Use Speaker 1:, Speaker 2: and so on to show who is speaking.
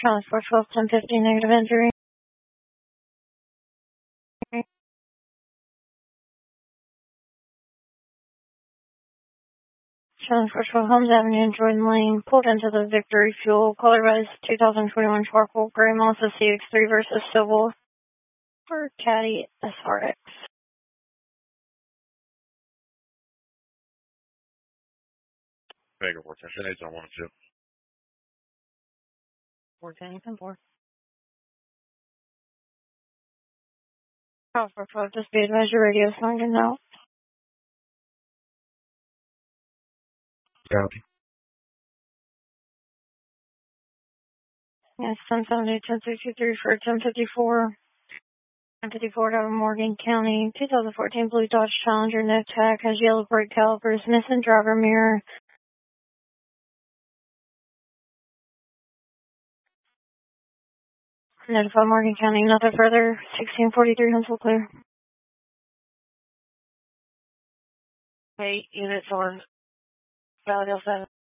Speaker 1: Transport 12 1050, negative injury. Transport 12 Holmes Avenue and Jordan Lane, pulled into the Victory Fuel, color rise 2021 charcoal gray Mazda CX-3 versus Civil for Caddy SRX.
Speaker 2: Vega 410, on 1 2.
Speaker 1: 410, 4. Transport 12, just be advised your radio sign is out.
Speaker 2: Copy.
Speaker 1: Yes, 1070, 1063 for 1054. 1054 out of Morgan County, 2014 Blue Dodge Challenger, no tag, has yellow brake calipers, missing driver mirror. Notify Morgan County, nothing further. 1643 Huntsville clear.
Speaker 3: 8 units on Valley 7.